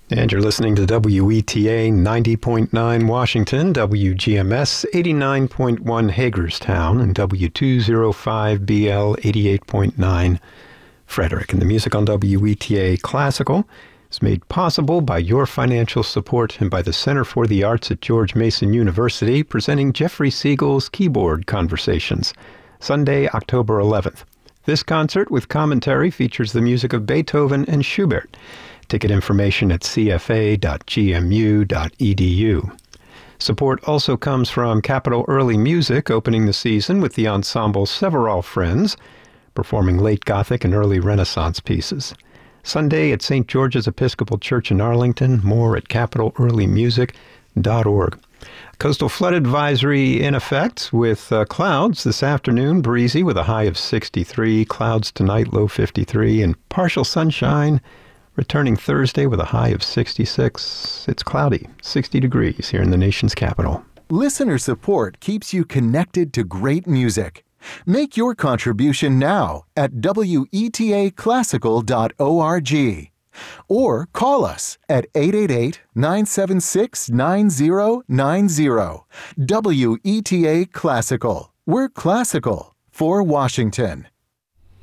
And you're listening to WETA 90.9 Washington, WGMS 89.1 Hagerstown, and W205BL 88.9 Frederick. And the music on WETA Classical is made possible by your financial support and by the Center for the Arts at George Mason University, presenting Jeffrey Siegel's Keyboard Conversations, Sunday, October 11th. This concert with commentary features the music of Beethoven and Schubert. Ticket information at cfa.gmu.edu. Support also comes from Capital Early Music, opening the season with the ensemble Several Friends, performing late Gothic and early Renaissance pieces. Sunday at St. George's Episcopal Church in Arlington. More at capitalearlymusic.org. Coastal flood advisory in effect with clouds this afternoon, breezy with a high of 63, clouds tonight, low 53, and partial sunshine returning Thursday with a high of 66. It's cloudy, 60 degrees here in the nation's capital. Listener support keeps you connected to great music. Make your contribution now at wetaclassical.org or call us at 888-976-9090. WETA Classical. We're classical for Washington.